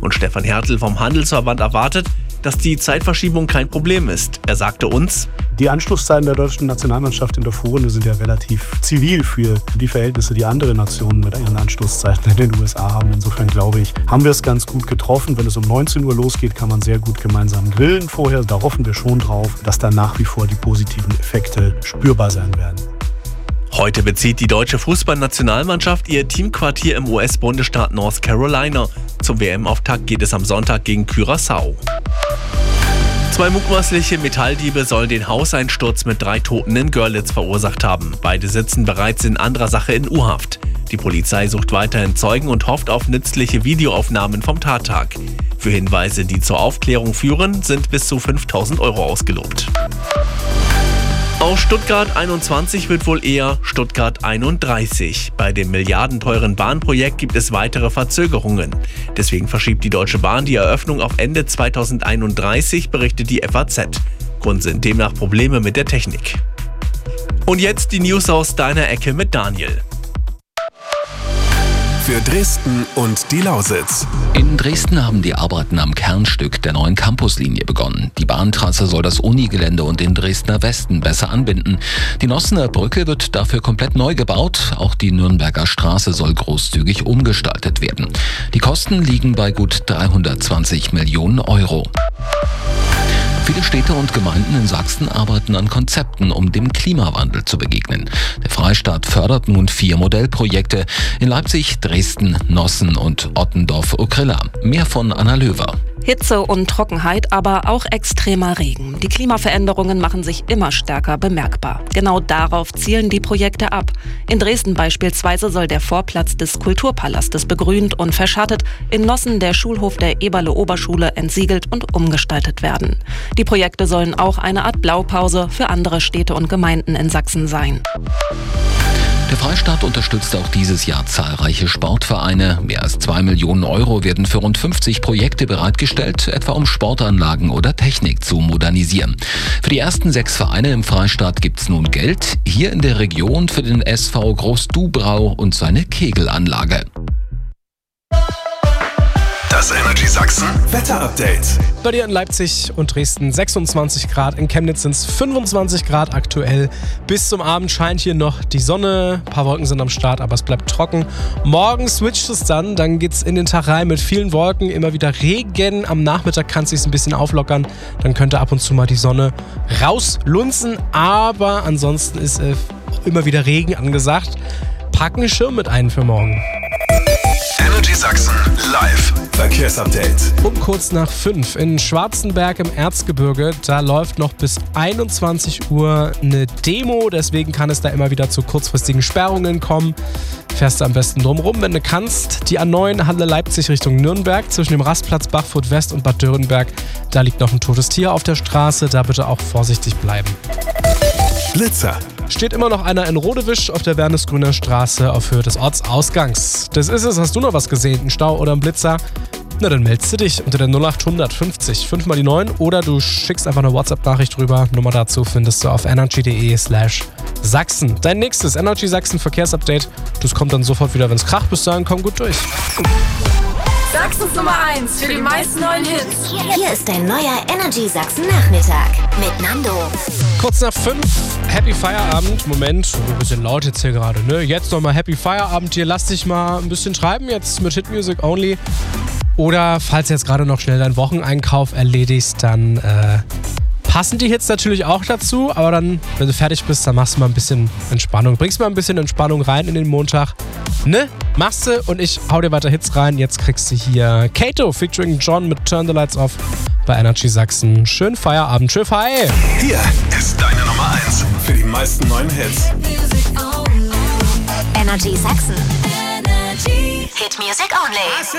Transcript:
Und Stefan Hertel vom Handelsverband erwartet, dass die Zeitverschiebung kein Problem ist. Er sagte uns: Die Anschlusszeiten der deutschen Nationalmannschaft in der Vorrunde sind ja relativ zivil für die Verhältnisse, die andere Nationen mit ihren Anschlusszeiten in den USA haben. Insofern glaube ich, haben wir es ganz gut getroffen. Wenn es um 19 Uhr losgeht, kann man sehr gut gemeinsam grillen vorher. Da hoffen wir schon drauf, dass da nach wie vor die positiven Effekte spürbar sein werden. Heute bezieht die deutsche Fußballnationalmannschaft ihr Teamquartier im US-Bundesstaat North Carolina. Zum WM-Auftakt geht es am Sonntag gegen Curaçao. 2 mutmaßliche Metalldiebe sollen den Hauseinsturz mit 3 Toten in Görlitz verursacht haben. Beide sitzen bereits in anderer Sache in U-Haft. Die Polizei sucht weiterhin Zeugen und hofft auf nützliche Videoaufnahmen vom Tattag. Für Hinweise, die zur Aufklärung führen, sind bis zu 5.000 € ausgelobt. Aus Stuttgart 21 wird wohl eher Stuttgart 31. Bei dem milliardenteuren Bahnprojekt gibt es weitere Verzögerungen. Deswegen verschiebt die Deutsche Bahn die Eröffnung auf Ende 2031, berichtet die FAZ. Grund sind demnach Probleme mit der Technik. Und jetzt die News aus deiner Ecke mit Daniel. Für Dresden und die Lausitz. In Dresden haben die Arbeiten am Kernstück der neuen Campuslinie begonnen. Die Bahntrasse soll das Unigelände und den Dresdner Westen besser anbinden. Die Nossener Brücke wird dafür komplett neu gebaut. Auch die Nürnberger Straße soll großzügig umgestaltet werden. Die Kosten liegen bei gut 320 Millionen €. Viele Städte und Gemeinden in Sachsen arbeiten an Konzepten, um dem Klimawandel zu begegnen. Der Freistaat fördert nun 4 Modellprojekte in Leipzig, Dresden, Nossen und Ottendorf-Okrilla. Mehr von Anna Löwer. Hitze und Trockenheit, aber auch extremer Regen. Die Klimaveränderungen machen sich immer stärker bemerkbar. Genau darauf zielen die Projekte ab. In Dresden beispielsweise soll der Vorplatz des Kulturpalastes begrünt und verschattet, in Nossen der Schulhof der Eberle-Oberschule entsiegelt und umgestaltet werden. Die Projekte sollen auch eine Art Blaupause für andere Städte und Gemeinden in Sachsen sein. Der Freistaat unterstützt auch dieses Jahr zahlreiche Sportvereine. Mehr als 2 Millionen € werden für rund 50 Projekte bereitgestellt, etwa um Sportanlagen oder Technik zu modernisieren. Für die ersten 6 Vereine im Freistaat gibt's nun Geld. Hier in der Region für den SV Groß-Dubrau und seine Kegelanlage. Das Energy Sachsen Wetter-Update. Bei dir in Leipzig und Dresden 26 Grad, in Chemnitz sind es 25 Grad aktuell. Bis zum Abend scheint hier noch die Sonne, ein paar Wolken sind am Start, aber es bleibt trocken. Morgen switcht es dann geht's in den Tag rein mit vielen Wolken, immer wieder Regen. Am Nachmittag kann es sich ein bisschen auflockern, dann könnte ab und zu mal die Sonne rauslunzen, aber ansonsten ist immer wieder Regen angesagt. Pack einen Schirm mit ein für morgen. Energy Sachsen live Verkehrsupdate. Um kurz nach 5 in Schwarzenberg im Erzgebirge, da läuft noch bis 21 Uhr eine Demo, deswegen kann es da immer wieder zu kurzfristigen Sperrungen kommen. Fährst du am besten drumrum, wenn du kannst. Die A9 Halle Leipzig Richtung Nürnberg zwischen dem Rastplatz Bachfurt West und Bad Dürrenberg, da liegt noch ein totes Tier auf der Straße, da bitte auch vorsichtig bleiben. Blitzer. Steht immer noch einer in Rodewisch auf der Wernesgrüner Straße auf Höhe des Ortsausgangs. Das ist es. Hast du noch was gesehen? Einen Stau oder einen Blitzer? Na, dann meldest du dich unter der 0800 50 5 mal die 9 oder du schickst einfach eine WhatsApp-Nachricht rüber. Nummer dazu findest du auf energy.de/Sachsen. Dein nächstes Energy Sachsen Verkehrsupdate. Das kommt dann sofort wieder, wenn es kracht. Bis dahin, komm gut durch. Sachsens Nummer 1 für die meisten neuen Hits. Hier ist dein neuer Energy Sachsen Nachmittag mit Nando. Kurz nach 5, Happy Feierabend. Moment, ein bisschen laut jetzt hier gerade, ne? Jetzt nochmal Happy Feierabend hier. Lass dich mal ein bisschen treiben jetzt mit Hit Music Only. Oder falls du jetzt gerade noch schnell deinen Wocheneinkauf erledigst, dann passen die Hits natürlich auch dazu. Aber dann, wenn du fertig bist, dann machst du mal ein bisschen Entspannung. Bringst mal ein bisschen Entspannung rein in den Montag. Ne? Machst du und ich hau dir weiter Hits rein. Jetzt kriegst du hier Kato featuring John mit Turn the Lights Off bei Energy Sachsen. Schönen Feierabend. Tschüss, hi! Hier ist deine Nummer 1 für die meisten neuen Hits. Energy Sachsen. Hit Music Only.